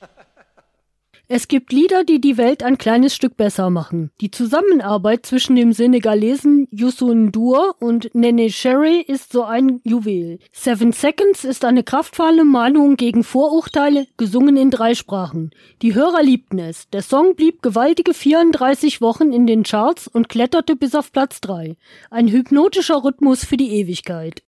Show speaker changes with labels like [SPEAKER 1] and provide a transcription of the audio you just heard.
[SPEAKER 1] Es gibt Lieder, die die Welt ein kleines Stück besser machen. Die Zusammenarbeit zwischen dem Senegalesen Youssou N'Dour und Néné Cherry ist so ein Juwel. 7 Seconds ist eine kraftvolle Mahnung gegen Vorurteile, gesungen in 3 Sprachen. Die Hörer liebten es. Der Song blieb gewaltige 34 Wochen in den Charts und kletterte bis auf Platz 3. Ein hypnotischer Rhythmus für die Ewigkeit.